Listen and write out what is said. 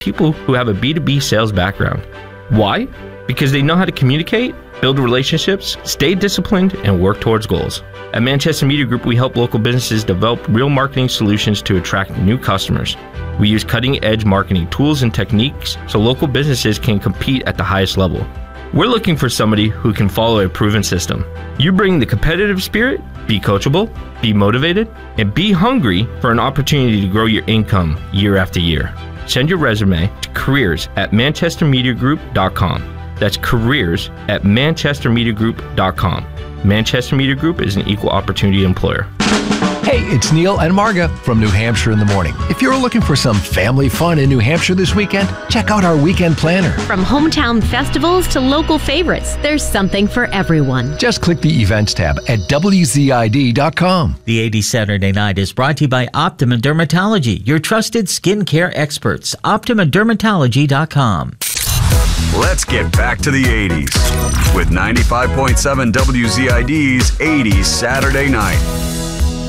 people who have a B2B sales background. Why? Because they know how to communicate, build relationships, stay disciplined, and work towards goals. At Manchester Media Group, we help local businesses develop real marketing solutions to attract new customers. We use cutting-edge marketing tools and techniques so local businesses can compete at the highest level. We're looking for somebody who can follow a proven system. You bring the competitive spirit, be coachable, be motivated, and be hungry for an opportunity to grow your income year after year. Send your resume to careers@manchestermediagroup.com. That's careers@manchestermediagroup.com. Manchester Media Group is an equal opportunity employer. Hey, it's Neil and Marga from New Hampshire in the Morning. If you're looking for some family fun in New Hampshire this weekend, check out our weekend planner. From hometown festivals to local favorites, there's something for everyone. Just click the events tab at WZID.com. The 80s Saturday Night is brought to you by Optima Dermatology, your trusted skincare experts. OptimaDermatology.com. Let's get back to the 80s with 95.7 WZID's 80s Saturday Night.